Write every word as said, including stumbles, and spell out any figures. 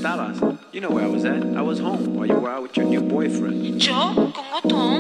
estabas? You know where I was at. I was home while you were out with your new boyfriend. ¿Yo? ¿Con Otón?